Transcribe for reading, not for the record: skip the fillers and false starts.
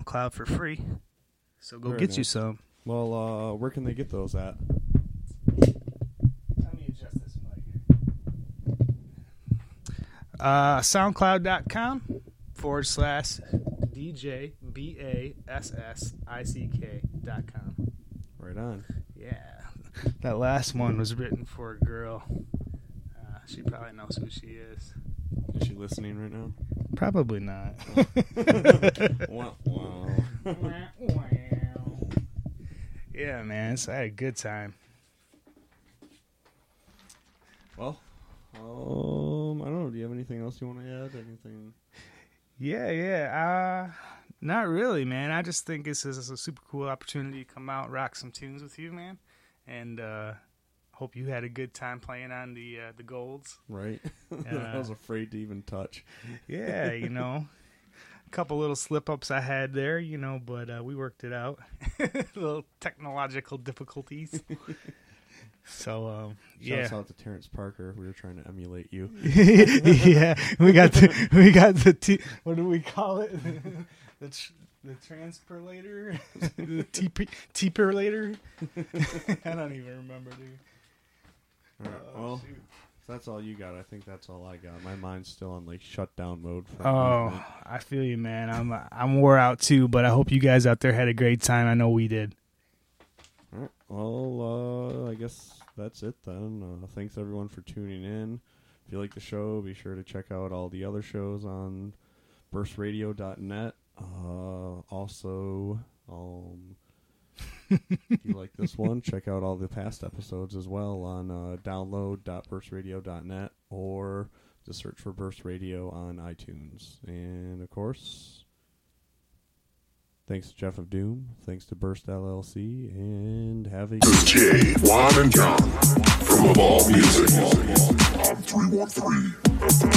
SoundCloud for free. So go Very get nice. you some. Well, where can they get those at? Let me adjust this mic here. SoundCloud.com/DJBASSICK.com. Right on. Yeah. That last one was written for a girl. She probably knows who she is. Is she listening right now? Probably not. Wow. Yeah, man. So I had a good time. Well, I don't know. Do you have anything else you want to add? Anything? Yeah. Not really, man. I just think this is a super cool opportunity to come out, rock some tunes with you, man. And hope you had a good time playing on the golds. Right. I was afraid to even touch. Yeah, a couple little slip-ups I had there, but we worked it out. Little technological difficulties. So, yeah. Shouts out to Terrence Parker. We were trying to emulate you. Yeah, we got the what do we call it? The transpirlator? The T-perlator? I don't even remember, dude. All right, well, if that's all you got. I think that's all I got. My mind's still on shutdown mode. I feel you, man. I'm wore out too, but I hope you guys out there had a great time. I know we did. All right. Well, I guess that's it then. Thanks everyone for tuning in. If you like the show, be sure to check out all the other shows on burstradio.net. Also, if you like this one, check out all the past episodes as well on download.burstradio.net or just search for Burst Radio on iTunes. And, of course, thanks to Jeff of Doom, thanks to Burst LLC, and have a The J, Juan, and John from Evolve Music on 313.